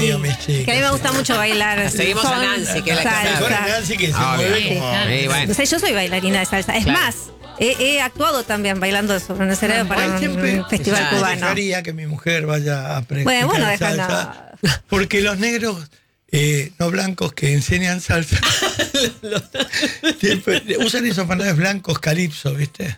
mío, mis chicas. Que a mí me gusta mucho bailar. Seguimos a Nancy, que es la que Mejor sabe. es Nancy que se Ah, mueve bien. como... Bueno. O sea, yo soy bailarina de salsa. Es Claro. más, he actuado también bailando sobre un escenario para un festival Claro. cubano. dejaría que mi mujer vaya a practicar Bueno, salsa. Porque los negros no blancos que enseñan salsa siempre usan esos pantalones blancos calipso, ¿viste?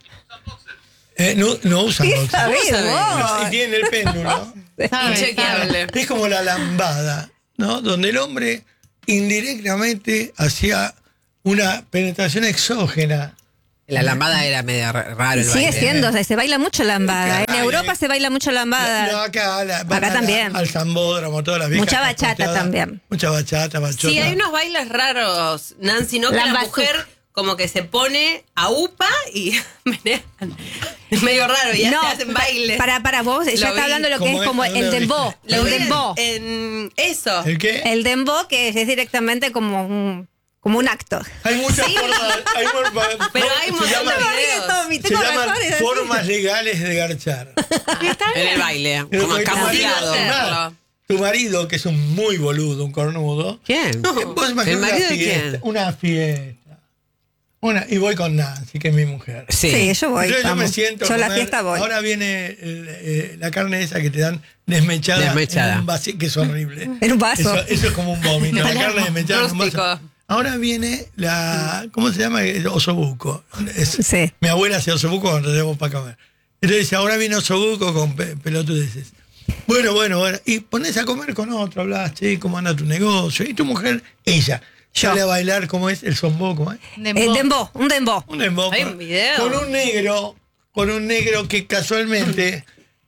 No usan ¿Qué boxer. sabés sabés. vos? Y tienen el péndulo. Inchequeable. Es como la lambada, ¿no? Donde el hombre indirectamente hacía una penetración exógena. La lambada era medio raro el Sigue baile. siendo, se baila mucho lambada. En Ay, Europa se baila mucho lambada. No, acá, Acá también. Al zambódromo, todas las viejas Mucha bachata capoteadas. también. Mucha bachata, bachota. Sí, hay unos bailes raros, Nancy, ¿no? Que la Lambazú. mujer como que se pone a upa y menean. Es medio raro, y ya se hacen bailes. Para vos, ya Lo está vi. hablando lo que ¿Cómo es es? como ¿Dónde el lo dembow. viste? Lo El vi dembow. en eso. ¿El qué? El dembow, que es directamente como un acto. Hay muchas formas. Pero hay un se montón de llaman- videos. Se llaman formas legales de garchar. En el baile, Pero como porque tu marido- camuflado. es más, tu marido, que es un muy boludo, un cornudo. ¿Quién? Vos imaginás ¿El marido una de fiesta. quién? Una fiesta. Y voy con Nancy, que es mi mujer. Sí, yo voy. Entonces yo me vamos. siento. Yo a la comer. fiesta voy. Ahora viene la carne esa que te dan desmechada. Desmechada. En un vasito, que es horrible. En un vaso. Eso es como un vómito. La carne desmechada en un vaso. Rústico. Ahora viene la. ¿Cómo se llama? Osobuco. Sí. Mi abuela hacía osobuco cuando tenemos para comer. Entonces dice, ahora viene osobuco con pelotudeces. Bueno. Y pones a comer con otro, hablas, che, ¿cómo anda tu negocio? Y tu mujer, ella, sale a bailar, ¿cómo es? El sombó, ¿cómo es? El dembow, un dembow. Un dembow. Hay un video. Con un negro que casualmente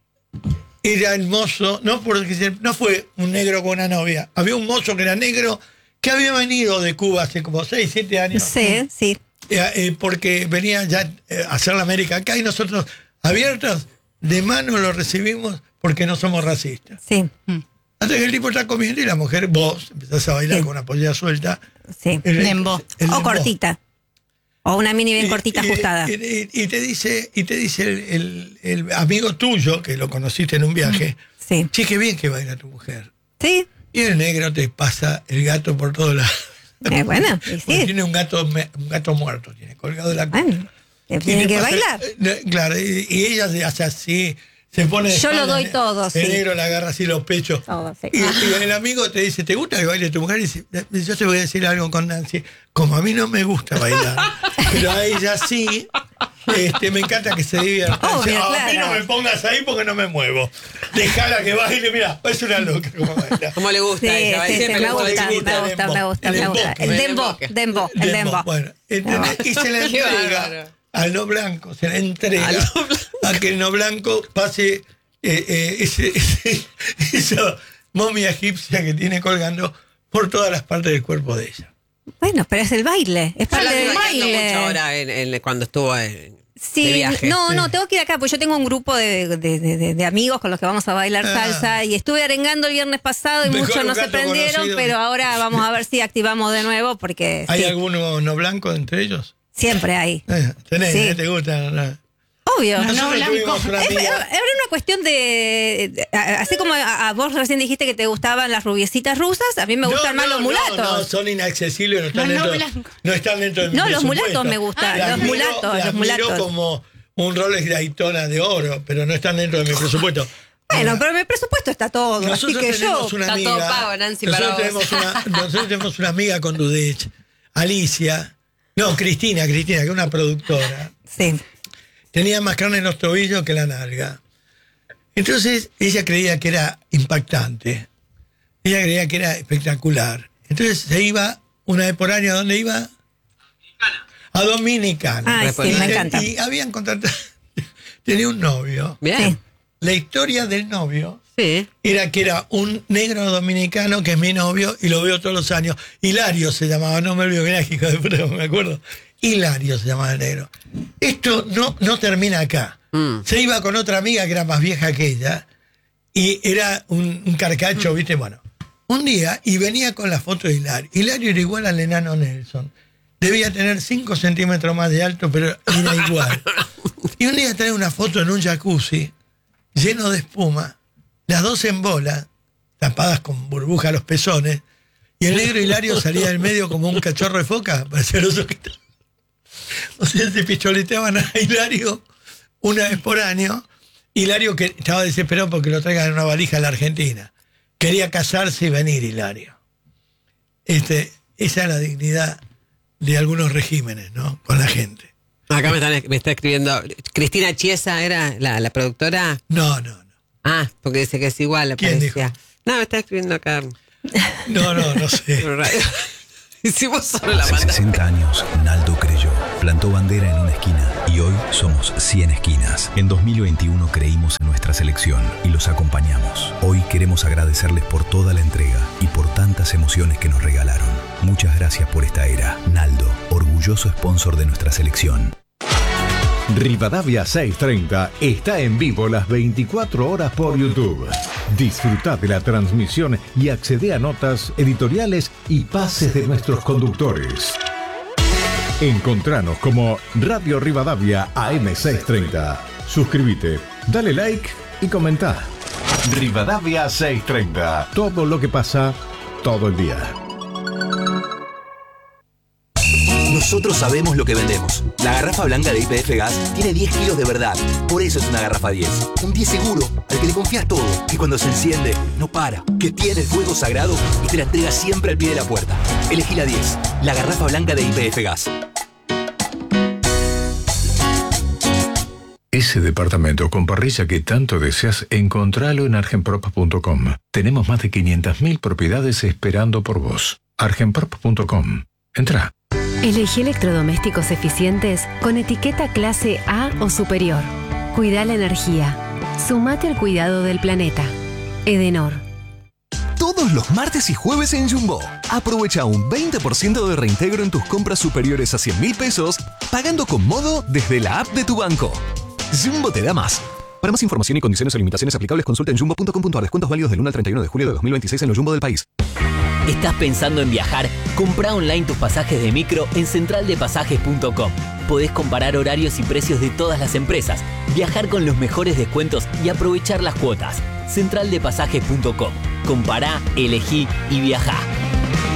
era el mozo, no fue un negro con una novia, había un mozo que era negro que había venido de Cuba hace como 6, 7 años. Sí. Porque venía ya a hacer la América acá y nosotros abiertos de mano lo recibimos porque no somos racistas. Sí. Hasta que el tipo está comiendo y la mujer, vos, empezás a bailar Sí. con una pollera suelta. Sí. Dembow. O dembow. cortita. O una mini bien cortita, ajustada. Y te dice el amigo tuyo, que lo conociste en un viaje, Sí. che, qué bien que baila tu mujer. Sí. Y el negro te pasa el gato por todos lados. Bueno, y Porque sí. tiene un gato muerto, tiene colgado de la Bueno, Y tiene te que pasa- bailar. Claro, y ella se hace así, se pone de Yo lo espalda, doy todo, el sí. negro le agarra así los pechos. Todo, sí. Y el amigo te dice, ¿te gusta que baile tu mujer? Y dice, yo te voy a decir algo con Nancy. Como a mí no me gusta bailar, pero a ella sí, me encanta que se divierta. Obvio, Dice, a mí claro. no me pongas ahí porque no me muevo. Dejala que baile, mira, es una loca como baila. ¿Cómo le gusta Sí, a ella? sí, sí, Siempre me le gusta, gusta. me gusta. El dembow, el dembow. Bueno, ¿entendés? Y se la Qué entrega bárbaro. al no blanco, se la entrega Al no blanco. a que el no blanco pase esa momia egipcia que tiene colgando por todas las partes del cuerpo de ella. Bueno, pero es el baile, es Yo parte la del estoy bailando mucho baile. ahora cuando estuvo de Sí, viaje. no, tengo que ir acá, porque yo tengo un grupo de amigos con los que vamos a bailar salsa y estuve arengando el viernes pasado y Mejor muchos un no se gato prendieron, conocido. pero ahora vamos a ver si activamos de nuevo, porque ¿Hay sí, alguno no blanco entre ellos? siempre hay. ¿Tenés? Sí. ¿Te gusta? No. Obvio. Nosotros blanco. tuvimos una Es amiga. una cuestión así como a vos recién dijiste que te gustaban las rubiecitas rusas, a mí me gustan más los mulatos. No, son inaccesibles, no están, Los no dentro, blancos. no están dentro de mi No, los presupuesto. mulatos me gustan, Las los miro- mulatos, las los miro mulatos. como un Rolex Daytona de oro, pero no están dentro de mi presupuesto. Bueno, pero mi presupuesto está todo, así Nosotros que tenemos yo... una Está amiga. todo pago, Nancy, para nosotros tenemos una amiga con Dudech, Alicia. No, Cristina, que es una productora. Sí. Tenía más carne en los tobillos que la nalga. Entonces ella creía que era impactante. Ella creía que era espectacular. Entonces se iba una vez por año. ¿A dónde iba? A Dominicana. Ay, sí, me encanta. Y habían contratado. Tenía un novio. Bien. Sí. La historia del novio Sí. era que era un negro dominicano que es mi novio y lo veo todos los años. Hilario se llamaba, no me olvido que era hijo de puta, me acuerdo. Hilario se llamaba el negro. Esto no termina acá. Se iba con otra amiga que era más vieja que ella y era un carcacho, ¿viste? Bueno, un día y venía con la foto de Hilario. Hilario era igual al enano Nelson. Debía tener 5 centímetros más de alto, pero era igual. Y un día trae una foto en un jacuzzi lleno de espuma, las dos en bola, tapadas con burbuja los pezones, y el negro Hilario salía del medio como un cachorro de foca, parecía los ojitos. O sea, se picholeteaban a Hilario una vez por año. Hilario que estaba desesperado porque lo traigan en una valija a la Argentina. Quería casarse y venir Hilario. Esa es la dignidad de algunos regímenes, ¿no? Con la gente. Acá me está escribiendo. ¿Cristina Chiesa era la productora? No. Ah, porque dice que es igual, ¿Quién parecía. dijo? No, me está escribiendo acá. No sé. Si vos solo la Hace mandas. 60 años, Naldo creyó, plantó bandera en una esquina y hoy somos 100 esquinas. En 2021 creímos en nuestra selección y los acompañamos. Hoy queremos agradecerles por toda la entrega y por tantas emociones que nos regalaron. Muchas gracias por esta era. Naldo, orgulloso sponsor de nuestra selección. Rivadavia 630 está en vivo las 24 horas por YouTube. Disfruta de la transmisión y accede a notas, editoriales y pases de nuestros conductores. Encontranos como Radio Rivadavia AM630. Suscríbete, dale like y comenta. Rivadavia 630. Todo lo que pasa todo el día. Nosotros sabemos lo que vendemos. La garrafa blanca de YPF Gas tiene 10 kilos de verdad. Por eso es una garrafa 10. Un 10 seguro, al que le confías todo. Que cuando se enciende, no para. Que tiene el fuego sagrado y te la entrega siempre al pie de la puerta. Elegí la 10. La garrafa blanca de YPF Gas. Ese departamento con parrilla que tanto deseas, encontralo en argenprop.com. Tenemos más de 500.000 propiedades esperando por vos. argenprop.com. Entra. Elegí electrodomésticos eficientes con etiqueta clase A o superior. Cuida la energía. Sumate al cuidado del planeta. Edenor. Todos los martes y jueves en Jumbo. Aprovecha un 20% de reintegro en tus compras superiores a 100.000 pesos, pagando con Modo desde la app de tu banco. Jumbo te da más. Para más información y condiciones o limitaciones aplicables, consulta en jumbo.com.ar. Descuentos válidos del 1 al 31 de julio de 2026 en los Jumbo del país. ¿Estás pensando en viajar? Comprá online tus pasajes de micro en centraldepasajes.com. Podés comparar horarios y precios de todas las empresas, viajar con los mejores descuentos y aprovechar las cuotas. Centraldepasajes.com. Compará, elegí y viajá.